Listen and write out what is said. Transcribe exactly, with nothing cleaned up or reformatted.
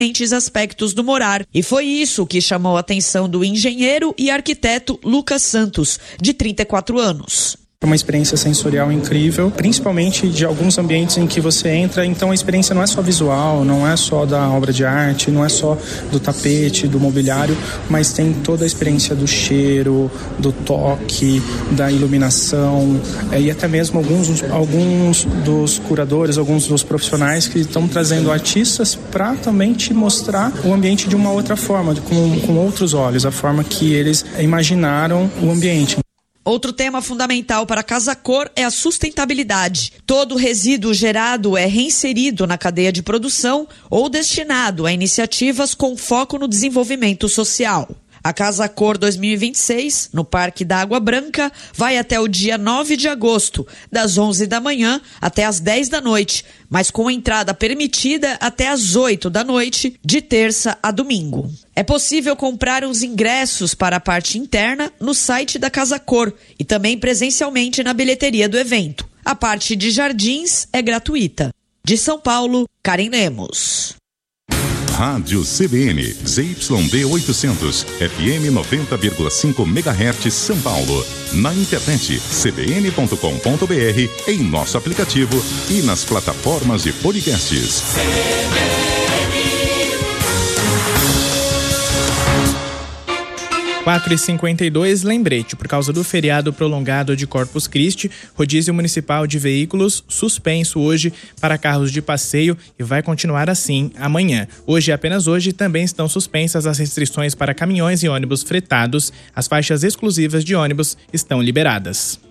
diferentes aspectos do morar. E foi isso que chamou a atenção do engenheiro e arquiteto Lucas Santos, de trinta e quatro anos. É uma experiência sensorial incrível, principalmente de alguns ambientes em que você entra, então a experiência não é só visual, não é só da obra de arte, não é só do tapete, do mobiliário, mas tem toda a experiência do cheiro, do toque, da iluminação, e até mesmo alguns, alguns dos curadores, alguns dos profissionais que estão trazendo artistas para também te mostrar o ambiente de uma outra forma, com, com outros olhos, a forma que eles imaginaram o ambiente. Outro tema fundamental para a Casa Cor é a sustentabilidade. Todo resíduo gerado é reinserido na cadeia de produção ou destinado a iniciativas com foco no desenvolvimento social. A Casa Cor dois mil e vinte e seis, no Parque da Água Branca, vai até o dia nove de agosto, das onze da manhã até as dez da noite, mas com entrada permitida até as oito da noite, de terça a domingo. É possível comprar os ingressos para a parte interna no site da Casa Cor e também presencialmente na bilheteria do evento. A parte de jardins é gratuita. De São Paulo, Karen Lemos. Rádio C B N, Z Y D oitocentos, F M noventa vírgula cinco megahertz, São Paulo. Na internet, c b n ponto com ponto b r, em nosso aplicativo e nas plataformas de podcasts. quatro e cinquenta e dois, lembrete, por causa do feriado prolongado de Corpus Christi, rodízio municipal de veículos suspenso hoje para carros de passeio e vai continuar assim amanhã. Hoje e apenas hoje também estão suspensas as restrições para caminhões e ônibus fretados. As faixas exclusivas de ônibus estão liberadas.